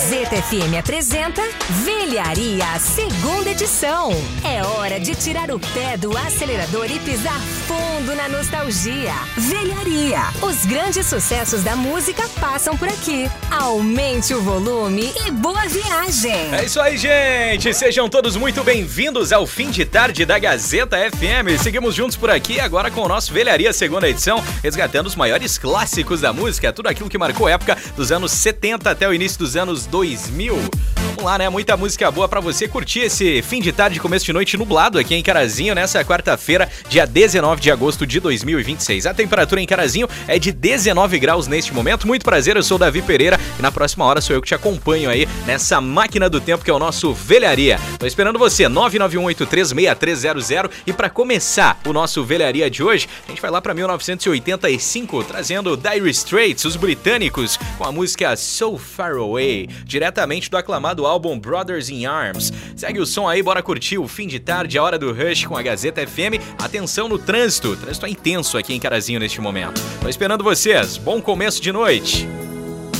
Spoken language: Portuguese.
Gazeta FM apresenta Velharia, segunda edição. É hora de tirar o pé do acelerador e pisar fundo na nostalgia. Velharia. Os grandes sucessos da música passam por aqui. Aumente o volume e boa viagem. É isso aí, gente. Sejam todos muito bem-vindos ao fim de tarde da Gazeta FM. Seguimos juntos por aqui agora com o nosso Velharia, segunda edição, resgatando os maiores clássicos da música, tudo aquilo que marcou a época dos anos 70 até o início dos anos 2000. Vamos lá, né? Muita música boa pra você curtir esse fim de tarde, começo de noite nublado aqui em Carazinho, nessa quarta-feira, dia 19 de agosto de 2026. A temperatura em Carazinho é de 19 graus neste momento. Muito prazer, eu sou o Davi Pereira e na próxima hora sou eu que te acompanho aí nessa máquina do tempo que é o nosso Velharia. Tô esperando você, 991836300, e pra começar o nosso Velharia de hoje, a gente vai lá pra 1985, trazendo Dire Straits, os britânicos, com a música So Far Away, diretamente do aclamado álbum Brothers in Arms. Segue o som aí, bora curtir o fim de tarde, a hora do rush com a Gazeta FM. Atenção no trânsito, o trânsito é intenso aqui em Carazinho neste momento. Tô esperando vocês, bom começo de noite.